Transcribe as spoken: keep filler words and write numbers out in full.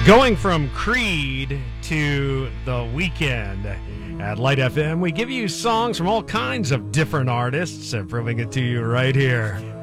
Going from Creed to The Weeknd at Light F M, we give you songs from all kinds of different artists and proving it to you right here